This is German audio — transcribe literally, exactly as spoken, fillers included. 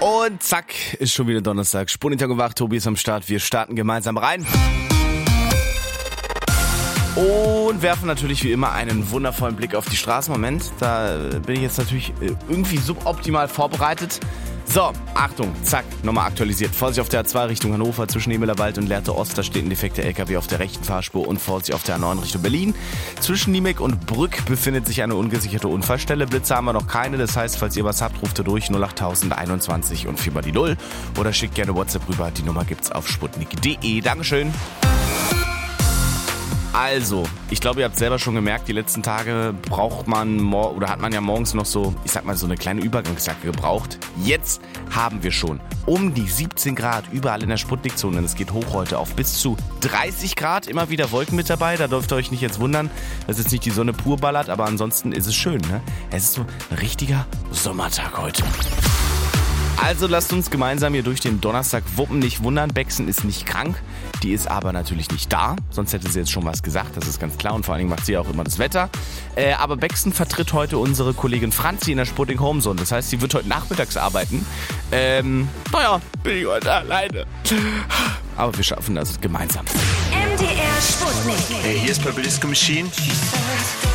Und zack, ist schon wieder Donnerstag. Spurninter gewacht, Tobi ist am Start. Wir starten gemeinsam rein. Und werfen natürlich wie immer einen wundervollen Blick auf die Straßen. Moment, da bin ich jetzt natürlich irgendwie suboptimal vorbereitet. So, Achtung, zack, nochmal aktualisiert. Vorsicht auf der A zwei Richtung Hannover zwischen Niemelerwald und Lehrte Ost. Da steht ein defekter L K W auf der rechten Fahrspur und Vorsicht auf der A neun Richtung Berlin. Zwischen Niemek und Brück befindet sich eine ungesicherte Unfallstelle. Blitze haben wir noch keine. Das heißt, falls ihr was habt, ruft ihr durch null acht einundzwanzig und viermal die Null. Oder schickt gerne WhatsApp rüber. Die Nummer gibt's auf sputnik punkt de. Dankeschön. Also, ich glaube, ihr habt selber schon gemerkt, die letzten Tage braucht man mor- oder hat man ja morgens noch so, ich sag mal, so eine kleine Übergangsjacke gebraucht. Jetzt haben wir schon um die siebzehn Grad überall in der Sputnikzone. Es geht hoch heute auf bis zu dreißig Grad. Immer wieder Wolken mit dabei. Da dürft ihr euch nicht jetzt wundern, dass jetzt nicht die Sonne pur ballert, aber ansonsten ist es schön, ne? Es ist so ein richtiger Sommertag heute. Also lasst uns gemeinsam hier durch den Donnerstag wuppen. Nicht wundern, Bexen ist nicht krank. Die ist aber natürlich nicht da. Sonst hätte sie jetzt schon was gesagt, das ist ganz klar. Und vor allen Dingen macht sie auch immer das Wetter. Äh, aber Bexen vertritt heute unsere Kollegin Franzi in der Sputnik Homezone. Das heißt, sie wird heute nachmittags arbeiten. Ähm, naja, bin ich heute alleine. Aber wir schaffen das gemeinsam. M D R Sputnik. Hey, hier ist Purple Disco Machine.